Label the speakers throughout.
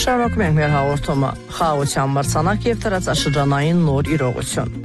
Speaker 1: Շարունակում ենք մեր հաղորդումը։ Խաղաղության մրցանակ եւ տարածաշրջանային նոր իրողություն։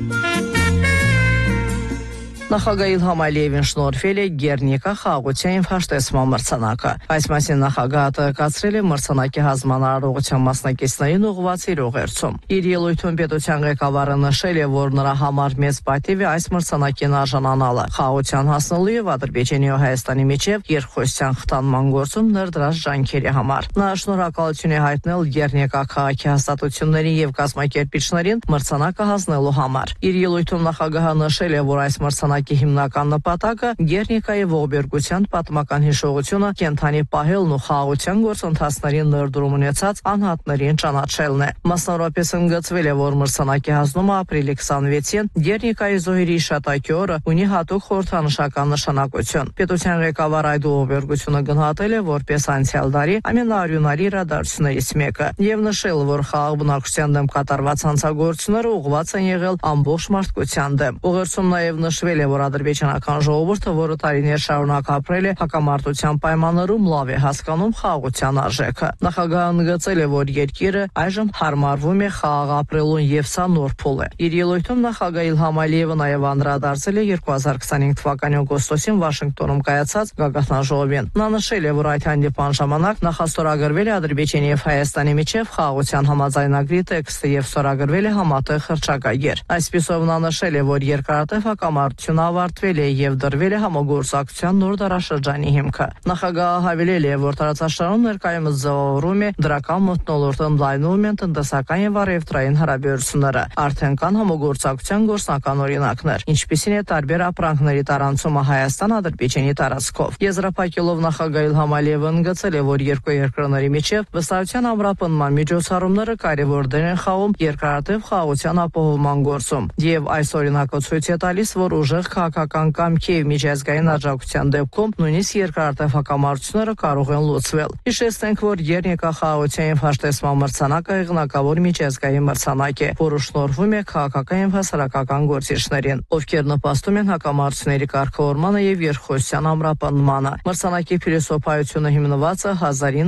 Speaker 1: Նախագահ Իլհամ Ալիևին շնորհվել է Գերնիկա խաղաղության հաշտեցման մրցանակը։ Այս մասին նախագահը տեղեկացրել է մրցանակի հանձնարարողության մասնակիցներին ուղղված իր ուղերձում։ Իր ելույթում պետության ղեկավարը նշել է, որ նրա համար մեծ պատիվ է այս մրցանակին արժանանալը։ Խաղաղության հասնելու եւ Ադրբեջանի ու Հայաստանի միջև երկխոսության խթանման գործում ներդրած ջանքերի համար։ Նա շնորհակալություն է հայտնել Գերնիկա քաղաքի հաստատություններին եւ կազմակերպիչներին մրցանակը հանձնելու համար։ Իր ելույթում նախագահը նշել է, որ այս մրցանակի հիմնական նպատակը Գերնիկայի ողբերգության պատմական հիշողությունը կենթանի պահելն ու խաղաղության գործընթացներին ներդրում ունեցած անհատներին ճանաչելն է։ Մասնավորապես ընդգծվել է, որ մրցանակի հանձնումը ապրիլի 26-ին Գերնիկայի զոհերի հիշատակի օրը ունի հատուկ խորհրդանշական նշանակություն։ Պետության ղեկավարը այդ ողբերգությունը գնահատել է որպես անցյալ դարի ամենաարյունարի իրադարձություններից մեկը եւ նշել, որ խաղաղ բնակչության դեմ կատարված հանցագործությունները ուղղված են եղել ամբողջ մարդկության դեմ։ Ուղերձում նաեւ նշվել է, որ ադրբեջանական ժողովուրդը, որը տարիներ շարունակ ապրել է հակամարտության պայմաններում, լավ է հասկանում խաղաղության արժեքը։ Նախագահը ընդգծել է, որ երկիրը այժմ հարմարվում է խաղաղ ապրելուն եւ սա նոր փուլ է։ Իր ելույթում նախագահ Իլհամ Ալիևը նաեւ անդրադարձել է 2025 թվականի օգոստոսին Վաշինգտոնում կայացած գագաթնաժողովին։ Նա նշել է, որ այդ հանդիպման ժամանակ նախաստորագրվել է Ադրբեջանի եւ Հայաստանի միջև խաղաղության համաձայնագրի տեքստը եւ ստորագրվել է համատեղ հռչակագիր։ Այսպիսով նա նշել է, որ երկարատև հակամարտությունը ավարտվել է եւ դրվել է համագործակցության նոր դարաշրջանի հիմքը։ Նախագահը հավելել է, որ տարածաշրջանում ներկայումս ձևավորվում է դրական մթնոլորտ, ընդլայնվում են տնտեսական եւ առևտրային հարաբերությունները։ Արդեն կան համագործակցության գործնական օրինակներ, ինչպիսին է տարբեր ապրանքների տարանցումը Հայաստան-Ադրբեջանի տարածքով։ Եզրափակելով նախագահ Իլհամ Ալիևը ընդգծել է, որ երկու երկրների միջև վստահության ամրապնդման միջոցառումները կարևոր դեր են խաղում երկարատև խաղաղության ապահովման գործում եւ այս օրինակը ցույց է տալիս, որ ուժեղ քաղաքական կամքի եւ միջազգային աջակցության դեպքում նույնիսկ երկարատև հակամարտությունները կարող են լուծվել։ Հիշեցնենք, որ Գերնիկա խաղաղության եւ հաշտեցման մրցանակը եղնակավոր միջազգային մրցանակ է, որը շնորհվում է քաղաքական եւ հասարակական գործիչներին, ովքեր նպաստում են հակամարտությունների կարգավորմանը եւ երկխոսության ամրապնդմանը։ Մրցանակի փիլիսոփայությունը հիմնված է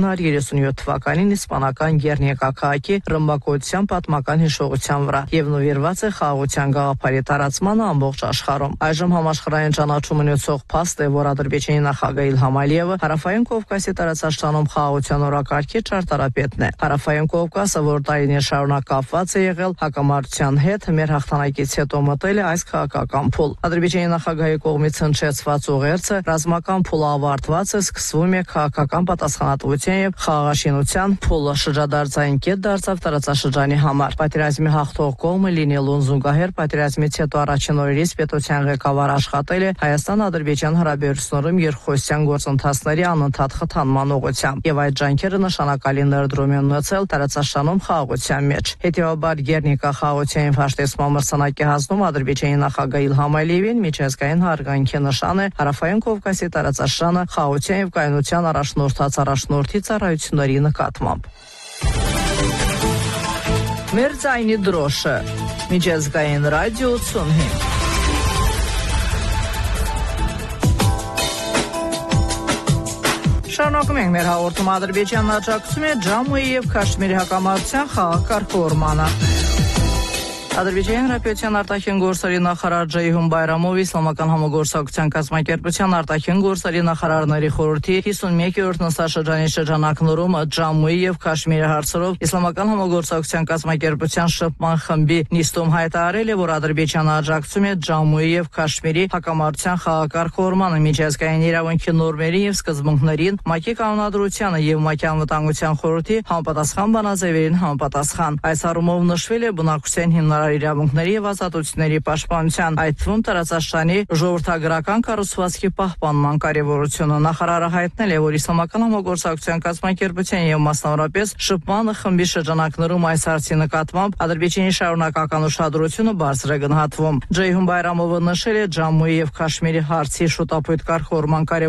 Speaker 1: 1937 թվականին իսպանական Գերնիկա քաղաքի ռմբակոծության պատմական հիշողության վրա եւ նվիրված է խաղաղության գաղափարի տարածմանը ամբողջ աշխարհում։ Այժմ համաշխարհային ճանաչում ունեցող փաստ է, որ Ադրբեջանի նախագահ Իլհամ Ալիևը Հարավային Կովկասի տարածաշրջանում խաղաղության օրակարգի ճարտարապետն է։ Հարավային Կովկասը, որ տարիներ շարունակ կապված է եղել հակամարտության հետ, մեր հաղթանակից հետո մտել է այս քաղաքական փուլ։ Ադրբեջանի նախագահի կողմից հնչեցված ուղերձը ռազմական փուլը ավարտված է, սկսվում է քաղաքական պատասխանատվության եւ խաղաղաշինության փուլը, շրջադարձային կետ դարձավ տարածաշրջանի համար։ Պատերազմի հաղթող կողմը լինելուն զուգահեռ պատերազմից հետո առաջին օրերից պետության ղեկավարը աշխատել է Հայաստան-Ադրբեջան հարաբերություններում երկխոսության գործընթացների անընդհատ խթանման ուղղությամբ եւ այդ ջանքերը նշանակալի ներդրում են ունեցել տարածաշրջանում խաղաղության մեջ։ Հետևաբար Գերնիկա խաղաղության հաշտեցման մրցանակի հանձնում Ադրբեջանի նախագահ Իլհամ Ալիևին միջազգային հարգանքի նշան է Հարավային Կովկասի տարածաշրջանը խաղաղության եւ կայունության առաջնորդի ծառայությունների նկատմամբ։ Մեր ձայնի դրոշը միջազգային ռադիո 85։ Շարունակում ենք մեր հաղորդումը։ Ադրբեջանն աջակցում է Ջամուի եւ Քաշմիրի հակամարտության խաղաղ կարգավորմանը։ Ադրբեջանի Հանրապետության արտաքին գործերի նախարար Ջեյհուն Բայրամովը Իսլամական համագործակցության կազմակերպության արտաքին գործերի նախարարների խորհրդի 51-րդ նստաշրջանի շրջանակներում Ջամուի եւ Քաշմիրի հարցերով Իսլամական համագործակցության կազմակերպության շփման խմբի նիստում հայտարարել է, որ Ադրբեջանը աջակցում է Ջամուի եւ Քաշմիրի հակամարտության խաղաղ կարգավորմանը, միջազգային իրավունքի նորմերին եւ սկզբունքներին, ՄԱԿ-ի կանոնադրությանը եւ ՄԱԿ-ի անվտանգության խորհրդի համապատասխան բանաձևերին համապատասխան։ Այս առումով նշվել է բնակչության հիմնարար իրավունքների եւ ազատությունների պաշտպանության, այդ թվում տարածաշրջանի ժողովրդագրական կառուցվածքի պահպանման կարեւորությունը։ Նախարարը հայտնել է, որ Իսլամական համագործակցության կազմակերպության եւ մասնավորապես շփման խմբի շրջանակներում այս հարցի նկատմամբ Ադրբեջանի շարունակական ուշադրությունը բարձր է գնահատվում։ Ջեյհուն Բայրամովը նշել է Ջամուի եւ Քաշմիրի հարցի շուտապույտ կարգավորման